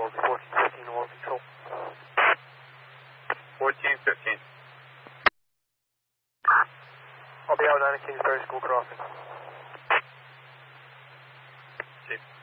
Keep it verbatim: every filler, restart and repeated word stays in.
will be fourteen fifteen Oil Control. fourteen fifteen. I'll be out on Kingsbury School Crossing. Okay.